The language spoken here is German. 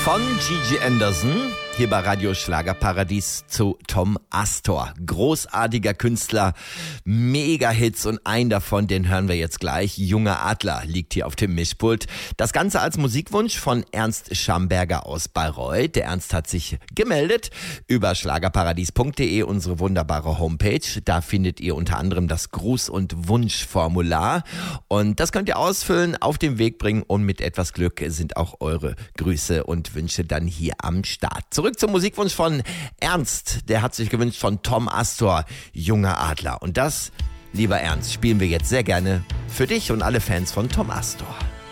Von Gigi Anderson, hier bei Radio Schlagerparadies zu Tom Astor. Großartiger Künstler, Mega-Hits und einen davon, den hören wir jetzt gleich. Junger Adler liegt hier auf dem Mischpult. Das Ganze als Musikwunsch von Ernst Schamberger aus Bayreuth. Der Ernst hat sich gemeldet über schlagerparadies.de, unsere wunderbare Homepage. Da findet ihr unter anderem das Gruß- und Wunschformular. Und das könnt ihr ausfüllen, auf den Weg bringen und mit etwas Glück sind auch eure Grüße und Wünsche dann hier am Start. Zurück zum Musikwunsch von Ernst. Der hat sich gewünscht von Tom Astor, Junger Adler. Und das, lieber Ernst, spielen wir jetzt sehr gerne für dich und alle Fans von Tom Astor.